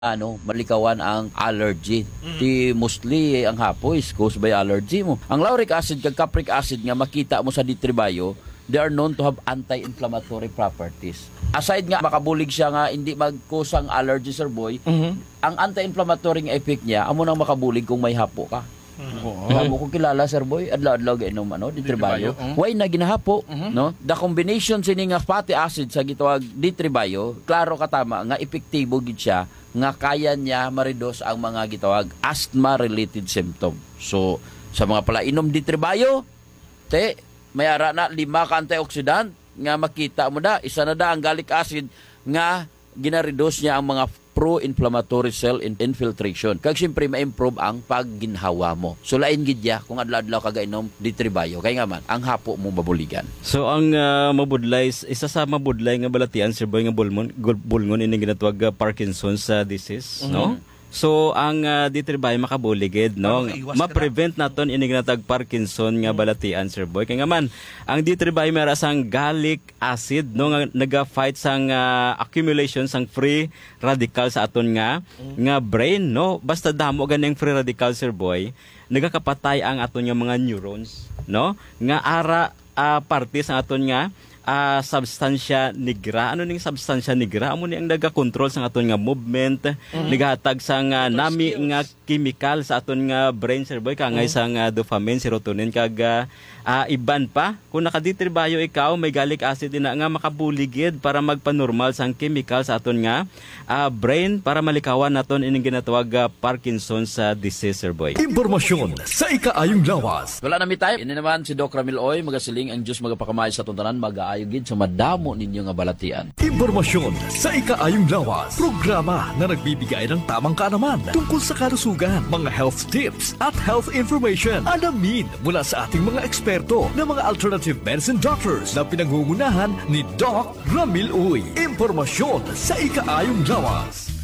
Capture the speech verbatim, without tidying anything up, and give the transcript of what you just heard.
ano, malikawan ang allergy. Mm-hmm. Di mostly ang hapo is caused by allergy mo. Ang lauric acid kag capric acid nga makita mo sa Ditribayo, they are known to have anti-inflammatory properties. Aside nga makabulig siya nga hindi magkusang allergy, sir boy, mm-hmm. ang anti-inflammatory effect niya amo nang makabulig kung may hapo ka. Mm-hmm. Alam mo kung kilala, sir boy, adlaw-adlaw gainom ano, Ditribayo. Mm-hmm. Why na ginahapo, mm-hmm. no? The combination sini nga fatty acid sa gitawag Ditribayo, klaro katama nga epektibo gid siya nga kaya niya ma-reduce ang mga gitawag asthma-related symptom. So, sa mga palainom Ditribayo, te, may ara na lima ka antioxidant nga makita mo da, isa na da ang gallic acid nga gina-reduce niya ang mga pro-inflammatory cell infiltration. Kag siyempre ma-improve ang pagginhawa mo. So lain gid ya kung adlaw-adlaw ka gainom Ditribayo kay nga man ang hapo mo babuligan. So ang uh, mabudlay isa sa mabudlay nga balatian sir boy nga bulmon bulngon ini ginatawag uh, Parkinson's uh, disease, mm-hmm. no? So ang uh, Ditribayo makabuligid no, ma-prevent naton ini ginatag Parkinson nga balatian sir boy. Kay nga man ang Ditribayo may rasang gallic acid no nga naga-fight sang uh, accumulation sang free radical sa aton nga mm. nga brain no. Basta damo ganing free radical sir boy, nagakapatay ang aton nga mga neurons no nga ara uh, parte sa aton nga Uh, substansya nigra. Ano ning substansya nigra? Amo ni ang naga-control sa aton nga movement, mm-hmm. nagahatag sa nga nami nga chemical sa aton nga brain sir boy kangay mm-hmm. sa nga dopamine, serotonin kag uh, iban pa. Kung nakaditribayo ikaw may gallic acid na nga makabuligid para magpanormal sang chemical sa aton nga uh, brain para malikawan naton ining ginatawag uh, Parkinson's uh, disease sir boy. Impormasyon sa ikaayong lawas. Wala na mi time. Ini naman si Doc Ramil Oy magasiling ang Dios magapakamay sa tuntanan mag ayogid sa madamo ninyo nga balatian. Impormasyon sa ikaayong lawas. Programa na nagbibigay ng tamang kaalaman tungkol sa kalusugan, mga health tips at health information. Alamin mula sa ating mga eksperto na mga alternative medicine doctors na pinangungunahan ni Doc Ramil Uy. Impormasyon sa ikaayong lawas.